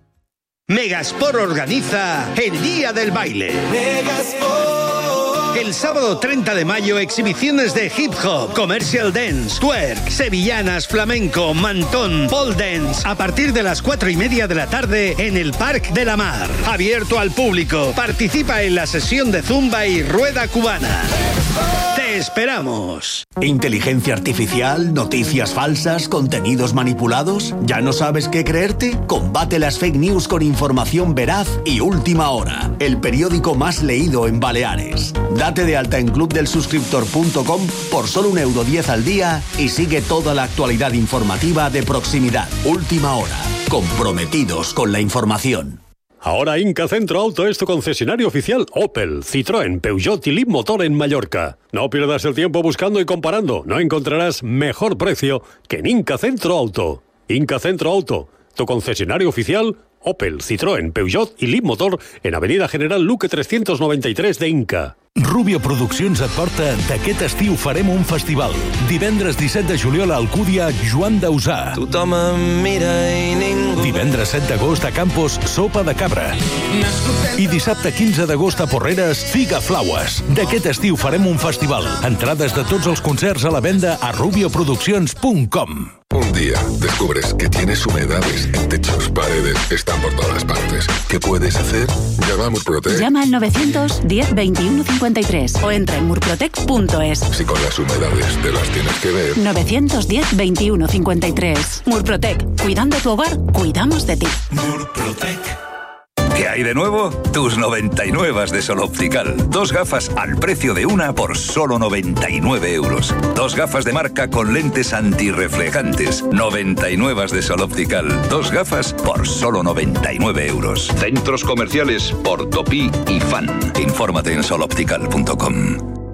S20: Megasport organiza el Día del Baile. Megasport. El sábado treinta de mayo, exhibiciones de hip hop, commercial dance, twerk, sevillanas, flamenco, mantón, pole dance, a partir de las cuatro y media de la tarde en el Parc de la Mar. Abierto al público. Participa en la sesión de zumba y rueda cubana. ¡Te esperamos!
S21: ¿Inteligencia artificial, noticias falsas, contenidos manipulados? ¿Ya no sabes qué creerte? Combate las fake news con información veraz y última hora. El periódico más leído en Baleares. Date de alta en club del suscriptor punto com por solo un euro diez al día y sigue toda la actualidad informativa de proximidad. Última hora. Comprometidos con la información.
S13: Ahora Inca Centro Auto es tu concesionario oficial Opel, Citroën, Peugeot y Leapmotor en Mallorca. No pierdas el tiempo buscando y comparando. No encontrarás mejor precio que en Inca Centro Auto. Inca Centro Auto, tu concesionario oficial Opel, Citroën, Peugeot i Leapmotor en Avenida General Luque trescientos noventa y tres de Inca.
S22: Rubio Produccions et porta d'aquest estiu farem un festival. Divendres disset de juliol a Alcúdia, Joan Dausà.
S23: Tothom em mira i ningú...
S22: Divendres set d'agost a Campos, Sopa de Cabra. I dissabte quinze d'agost a Porreres, Figa Flaues. D'aquest estiu farem un festival. Entrades de tots els concerts a la venda a rubio produccions punt com.
S25: Un día descubres que tienes humedades en techos, paredes, están por todas partes. ¿Qué puedes hacer? Llama a Murprotec.
S33: Llama al novecientos diez veintiuno cincuenta y tres o entra en murprotec punto es.
S25: Si con las humedades te las tienes que ver.
S33: novecientos diez veintiuno cincuenta y tres. Murprotec. Cuidando tu hogar, cuidamos de ti.
S25: Murprotec.
S24: ¿Qué hay de nuevo? Tus noventa y nueve de Sol Optical. Dos gafas al precio de una por solo noventa y nueve euros. Dos gafas de marca con lentes antirreflejantes. noventa y nueve de Sol Optical. Dos gafas por solo noventa y nueve euros.
S34: Centros comerciales Portopí y Fan.
S24: Infórmate en sol optical punto com.